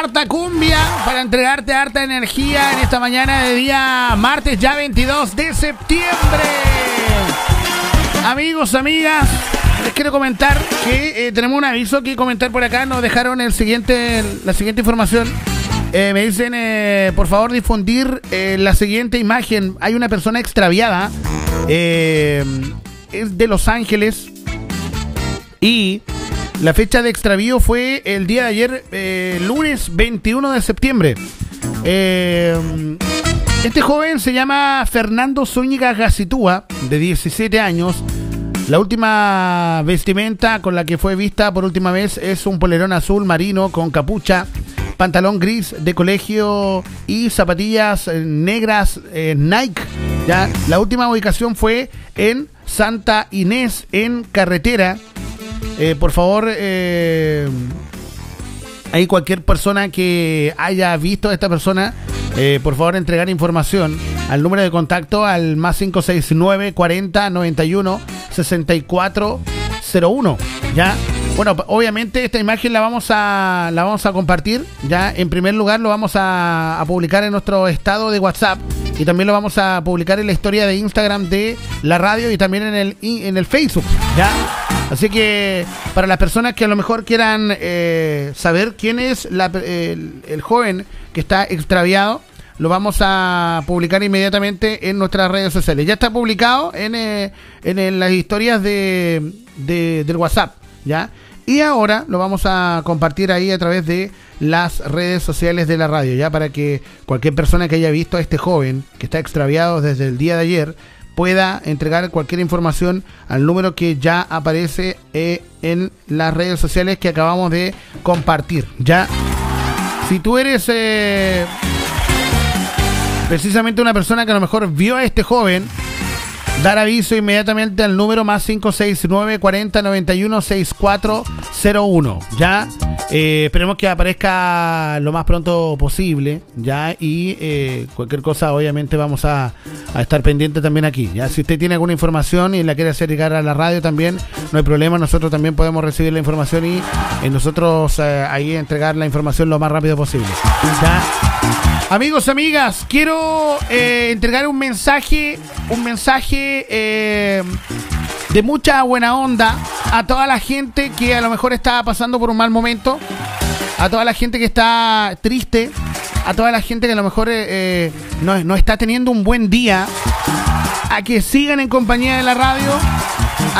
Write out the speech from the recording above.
harta cumbia para entregarte harta energía en esta mañana de día martes, ya 22 de septiembre. Amigos, amigas, les quiero comentar que tenemos un aviso que comentar por acá. Nos dejaron la siguiente información. Me dicen, por favor, difundir la siguiente imagen. Hay una persona extraviada. Es de Los Ángeles. Y la fecha de extravío fue el día de ayer, lunes 21 de septiembre. Este joven se llama Fernando Zúñiga Gacitúa, de 17 años. La última vestimenta con la que fue vista por última vez es un polerón azul marino con capucha, pantalón gris de colegio y zapatillas negras Nike. ¿Ya? La última ubicación fue en Santa Inés, en carretera. Por favor, hay cualquier persona que haya visto a esta persona, por favor entregar información al número de contacto al más 569 40 91 64 01. ¿Ya? Bueno, obviamente esta imagen la vamos a compartir. Ya, en primer lugar lo vamos a publicar en nuestro estado de WhatsApp y también lo vamos a publicar en la historia de Instagram de la radio y también en el Facebook. ¿Ya? Así que para las personas que a lo mejor quieran saber quién es el joven que está extraviado, lo vamos a publicar inmediatamente en nuestras redes sociales. Ya está publicado en las historias del WhatsApp, ¿ya? Y ahora lo vamos a compartir ahí a través de las redes sociales de la radio, ya, para que cualquier persona que haya visto a este joven que está extraviado desde el día de ayer pueda entregar cualquier información al número que ya aparece en las redes sociales que acabamos de compartir. Ya, si tú eres precisamente una persona que a lo mejor vio a este joven, dar aviso inmediatamente al número más 569 40 91 6401. Ya, esperemos que aparezca lo más pronto posible. Ya, y cualquier cosa obviamente vamos a estar pendiente también aquí. Ya, si usted tiene alguna información y la quiere hacer llegar a la radio también, no hay problema, nosotros también podemos recibir la información y nosotros ahí entregar la información lo más rápido posible. Ya. Amigos, amigas, quiero entregar un mensaje de mucha buena onda a toda la gente que a lo mejor está pasando por un mal momento, a toda la gente que está triste, a toda la gente que a lo mejor no está teniendo un buen día, a que sigan en compañía de la radio